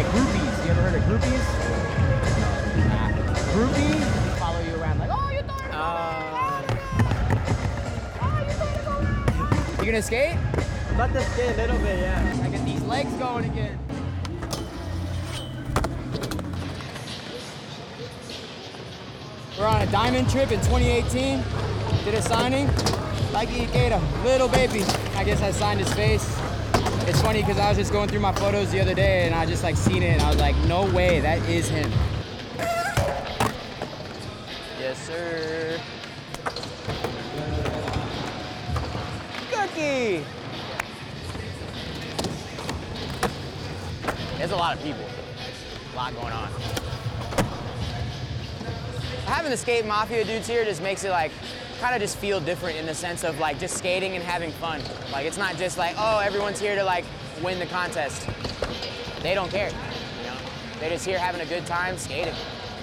like groupies. You ever heard of groupies? Nah. Groupie? Follow you around like, oh, you thought you gonna skate? I'm about to skate a little bit, yeah. I get these legs going again. We're on a diamond trip in 2018. Did a signing. Like Ikeda, little baby. I guess I signed his face. It's funny because I was just going through my photos the other day and I just like seen it and I was like, no way, that is him. Yes, sir. Cookie! There's a lot of people. A lot going on. Having the skate mafia dudes here just makes it like, kind of just feel different in the sense of like just skating and having fun. Like it's not just like, oh, everyone's here to like win the contest. They don't care, you know? They're just here having a good time skating.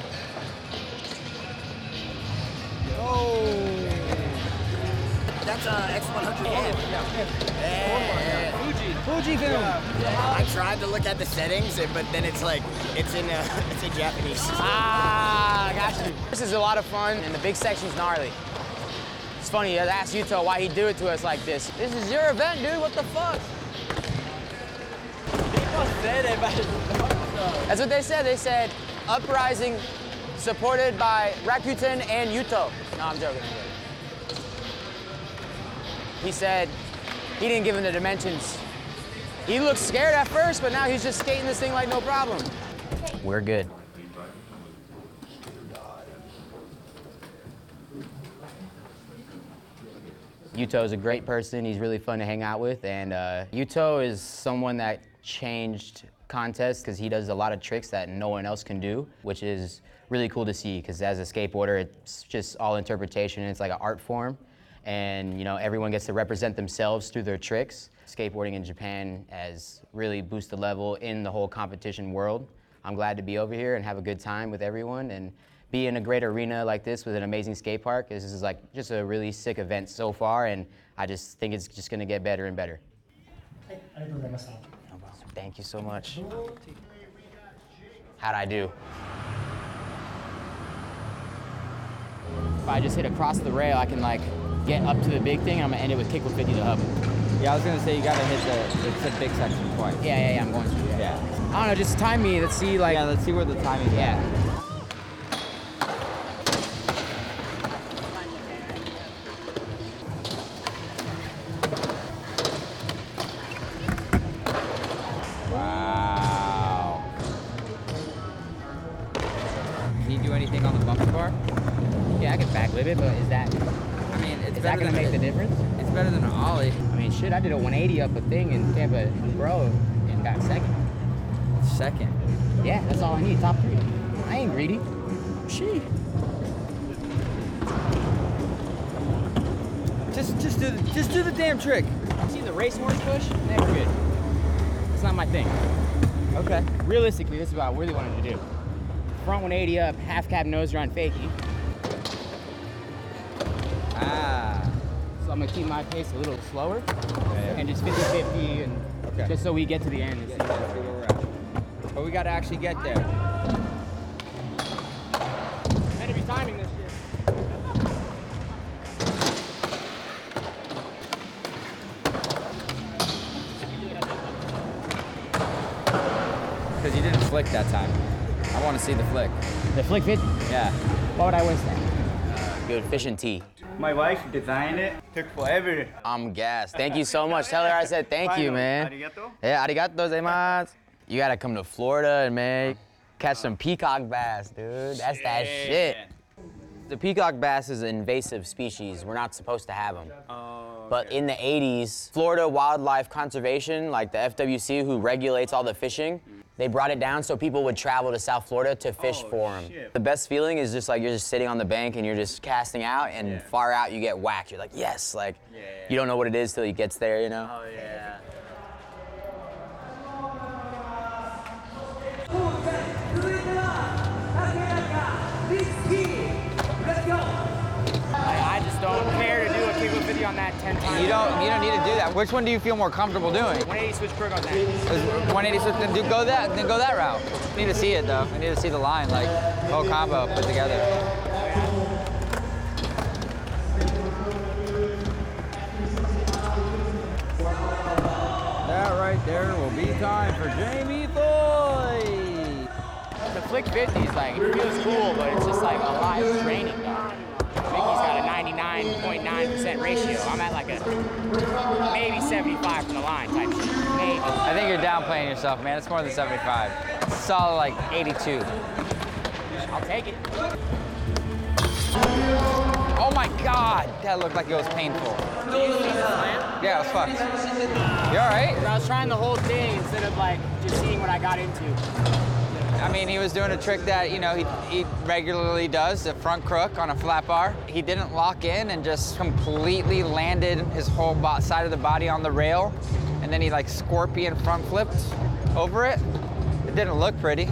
Oh. That's X100. Yeah. Fuji film. I tried to look at the settings, but then it's like, it's in Japanese. Ah, got you. This is a lot of fun, and the big section's gnarly. It's funny, I asked Yuto why he'd do it to us like this. This is your event, dude, what the fuck? That's what they said. They said, Uprising supported by Rakuten and Yuto. No, I'm joking. He said he didn't give him the dimensions. He looked scared at first, but now he's just skating this thing like no problem. We're good. Yuto is a great person. He's really fun to hang out with. And Yuto is someone that changed contests because he does a lot of tricks that no one else can do, which is really cool to see because as a skateboarder, it's just all interpretation. It's like an art form. And you know, everyone gets to represent themselves through their tricks. Skateboarding in Japan has really boosted the level in the whole competition world. I'm glad to be over here and have a good time with everyone and be in a great arena like this with an amazing skate park. This is like just a really sick event so far, and I just think it's just gonna get better and better. Thank you so much. How'd I do? If I just hit across the rail, I can like get up to the big thing, and I'm gonna end it with kickflip 50 to hub. Yeah, I was gonna say you gotta hit the big section twice. Yeah, I'm going to. Yeah. I don't know, just time me. Let's see, like. Yeah, let's see where the timing is. Yeah. Wow. Can you do anything on the bumper bar? Yeah, I can backflip it, but is that? I mean, Is that gonna make the difference? It's better than an ollie. I mean, shit, I did a 180 up a thing in Tampa, bro, and got second. Second. Yeah, that's all I need, top 3. I ain't greedy. She. Just do the damn trick. See the race horse push? Never good. It's not my thing. Okay. Realistically, this is what I really wanted to do. Front 180 up, half cab nose run fakie. Ah. So I'm gonna keep my pace a little slower and just 50-50 and just so we get to the end. And see where we're at. But we gotta actually get there. Better be timing this shit. Because you didn't flick that time. I want to see the flick. The flick 50? Yeah. Why would I waste that? Good fish and tea. My wife designed it. Took forever. I'm gassed. Thank you so much. Tell her I said thank you, man. Arigato. Yeah, arigato gozaimasu. You gotta come to Florida and man, catch some peacock bass, dude. That's that shit. The peacock bass is an invasive species. We're not supposed to have them. But in the 80s, Florida Wildlife Conservation, like the FWC who regulates all the fishing, they brought it down so people would travel to South Florida to fish for them. The best feeling is just like you're just sitting on the bank and you're just casting out and far out you get whacked. You're like, yes, like you don't know what it is till he gets there, you know? Oh, yeah. I just don't care to do a kickflip 50 on that 10 times. You don't need to do that. Which one do you feel more comfortable doing? 180 switch crook on that. 180 switch. Then go that route. I need to see it though. I need to see the line, like whole combo put together. That right there will be time for Jamie Foy. The flick 50 is like, it feels cool, but it's just like a lot of training though. Mickey's got a 99.9% ratio. I'm at like a maybe 75 from the line type shit. Maybe. I think you're downplaying yourself, man. It's more than 75. It's solid like 82. I'll take it. Oh my God, that looked like it was painful. Yeah, it was fucked. You all right? I was trying the whole thing instead of like just seeing what I got into. I mean, he was doing a trick that, you know, he regularly does, a front crook on a flat bar. He didn't lock in and just completely landed his whole side of the body on the rail. And then he like scorpion front flipped over it. It didn't look pretty.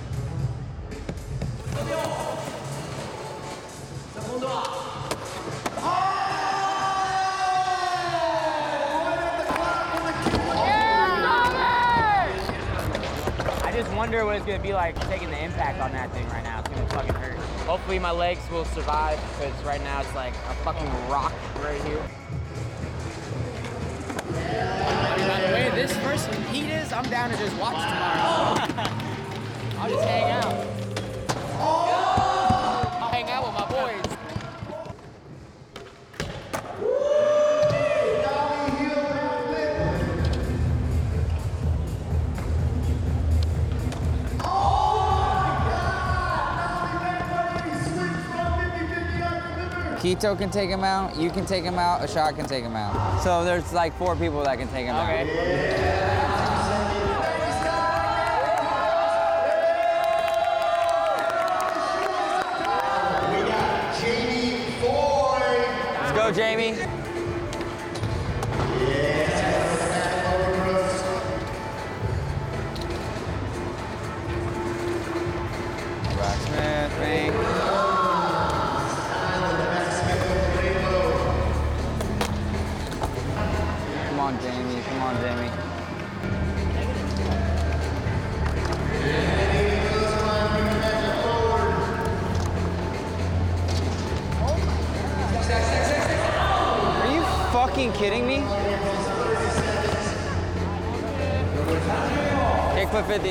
I just wonder what it's gonna be like taking the impact on that thing right now. It's gonna fucking hurt. Hopefully my legs will survive because right now it's like a fucking rock right here. By the way this first heat is, I'm down to just watch tomorrow. I'll just hang out. I'll hang out with my boys. Quito can take him out, you can take him out, Ashad can take him out. So there's like 4 people that can take him out. Let's go, Jamie. Rocksmith, Bank. Come on, Jamie. Come on, Jamie. Are you fucking kidding me? Kickflip 50.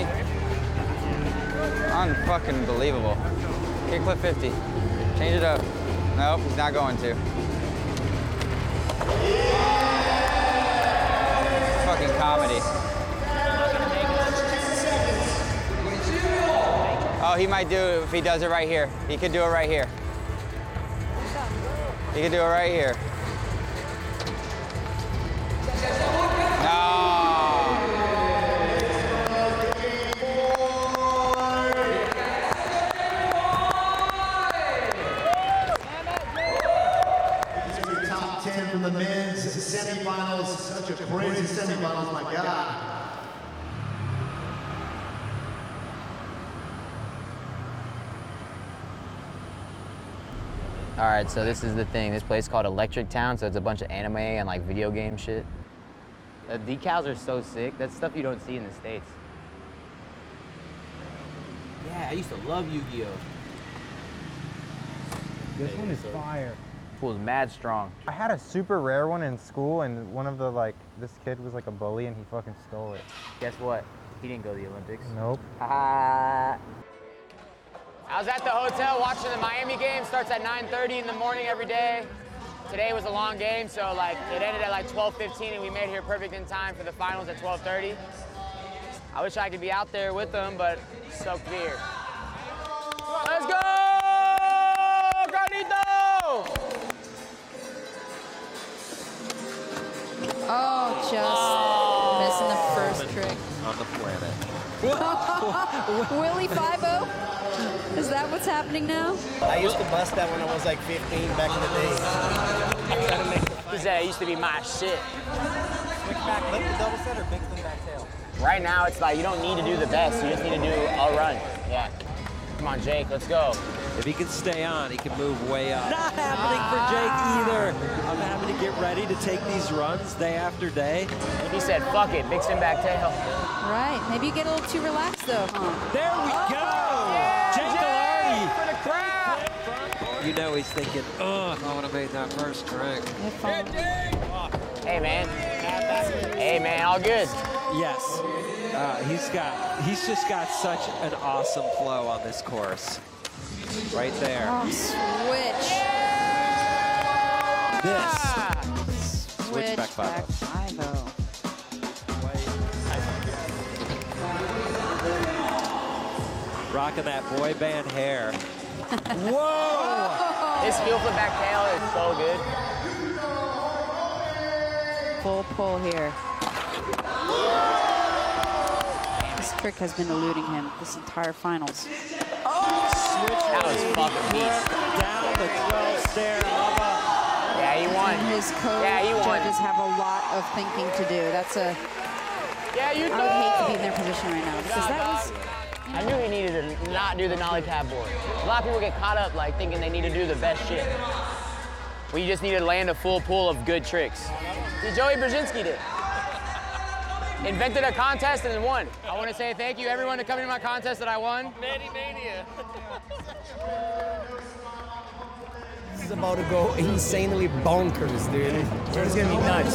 Unfucking believable. Kickflip 50. Change it up. Nope, he's not going to. Fucking comedy. Oh, he might do it if he does it right here. He could do it right here. He could do it right here. No. Top 10 from the men's semifinals. Such a crazy semifinals, my God. All right, so this is the thing. This place is called Electric Town, so it's a bunch of anime and like video game shit. The decals are so sick. That's stuff you don't see in the States. Yeah, I used to love Yu-Gi-Oh. This one is fire. Pool's mad strong. I had a super rare one in school, and one of the this kid was like a bully, and he fucking stole it. Guess what? He didn't go to the Olympics. Nope. I was at the hotel watching the Miami game. Starts at 9:30 in the morning every day. Today was a long game, so like it ended at like 12:15, and we made it here perfect in time for the finals at 12:30. I wish I could be out there with them, but soaked beer. Let's go, Carlito! Oh, just missing the first trick. On the planet. Willie 5-0? Is that what's happening now? I used to bust that when I was like 15 back in the day. He said it used to be my shit. Switchback flip the double set or big swing back tail? Right now, it's like you don't need to do the best. You just need to do a run. Yeah. Come on, Jake, let's go. If he can stay on, he can move way up. Not happening for Jake either. I'm having to get ready to take these runs day after day. He said, fuck it, big spin back tail. Right. Maybe you get a little too relaxed, though. There we go. Yeah, Jake Jake Gallardi. for the crowd. You know he's thinking, oh, I would have made that first trick. Hey, man. Hey, man, all good. Yes. He's just got such an awesome flow on this course. Right there. Oh, switch. This. Switch back 5-0. 5-0. Rocking that boy band hair. Whoa! His heel flip back tail is so good. Full pull here. This trick has been eluding him this entire finals. That was fucking beast. Down the 12 stair. Yeah, he won. And his co-judges have a lot of thinking to do. That's a... Yeah, you know. I would hate to be in their position right now because that was... I knew he needed to not do the nollie tap board. A lot of people get caught up like thinking they need to do the best shit. We just need to land a full pool of good tricks. See, Joey Brzezinski did. Invented a contest and then won. I want to say thank you everyone to coming to my contest that I won. Manny Mania. This is about to go insanely bonkers, dude. It's gonna be nuts.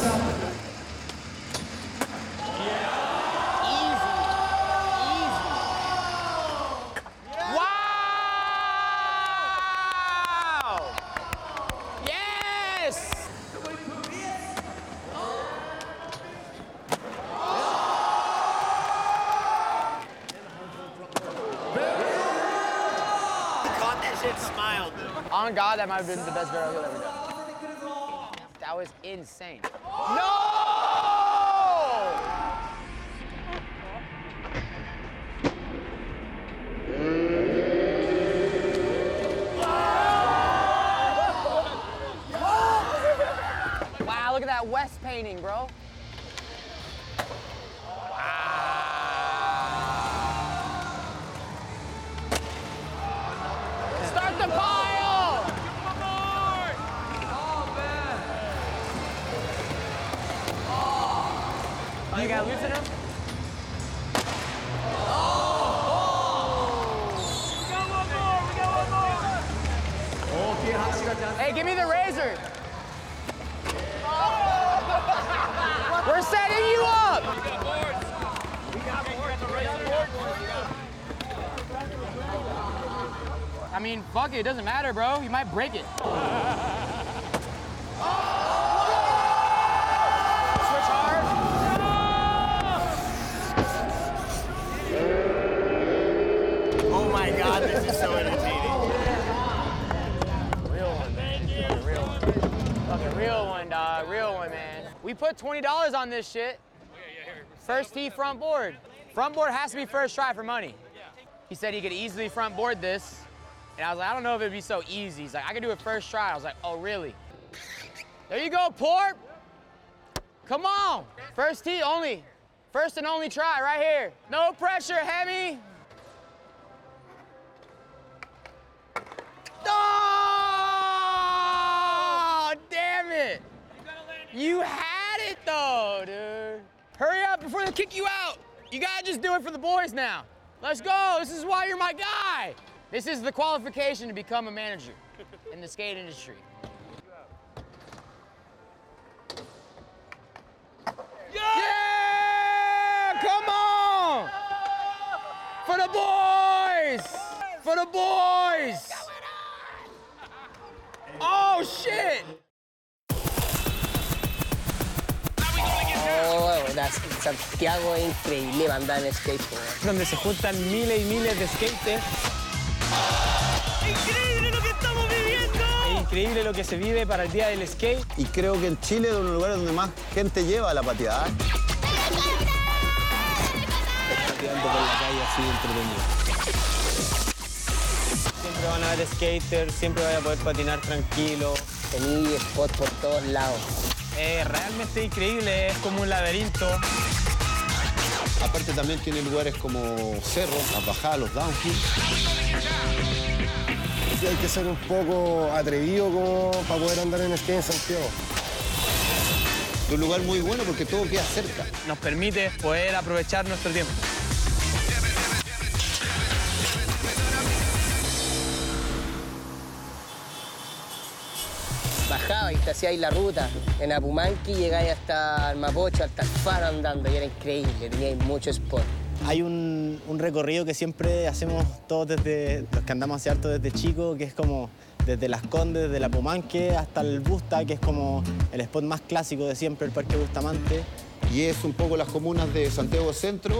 On God, that might have been the best barrel he'll ever done. That was insane. No! Wow, look at that West painting, bro. Start the pile! Oh, you gotta loosen him? Hey, give me the razor. We're setting you up. I mean, fuck it, it doesn't matter, bro. You might break it. Switch hard. Oh my God, this is so entertaining. Real one, man. Real one. Fucking real one, dog. Real one, man. We put $20 on this shit. First tee front board. Front board has to be first try for money. He said he could easily front board this. And I was like, I don't know if it'd be so easy. He's like, I could do it first try. I was like, oh, really? There you go, Port. Come on. First tee only. First and only try right here. No pressure, Hemi. Oh, damn it. You had it, though, dude. Hurry up before they kick you out. You gotta just do it for the boys now. Let's go. This is why you're my guy. This is the qualification to become a manager in the skate industry. Yeah! Come on! For the boys! For the boys! Oh, shit! Oh, Santiago es increíble banda en skateboard. Donde se juntan miles y miles de skaters. ¡Increíble lo que estamos viviendo! Es increíble lo que se vive para el día del skate. Y creo que en Chile es uno de los lugares donde más gente lleva la pateada. Pateando por la calle así entretenido. Siempre van a haber skaters, siempre vaya a poder patinar tranquilo. Tenía spot por todos lados. Realmente increíble, es como un laberinto. Aparte también tiene lugares como cerros, las bajadas, los downhills. hay que ser un poco atrevido como para poder andar en skate en Santiago. Es un lugar muy bueno porque todo queda cerca. Nos permite poder aprovechar nuestro tiempo. Bajaba y te hacíais la ruta. En Apumanqui llegáis hasta el Mapocho, hasta el Faro andando, y era increíble, teníais mucho spot. Hay un recorrido que siempre hacemos todos desde los que andamos hacia harto desde chico, que es como desde Las Condes, desde la Pumanque hasta el Busta, que es como el spot más clásico de siempre, el Parque Bustamante. Y es un poco las comunas de Santiago Centro.